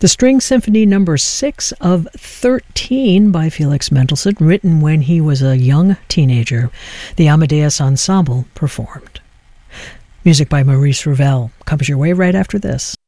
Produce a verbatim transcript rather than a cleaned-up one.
The String Symphony number six of thirteen by Felix Mendelssohn, written when he was a young teenager. The Amadeus Ensemble performed. Music by Maurice Ravel comes your way right after this.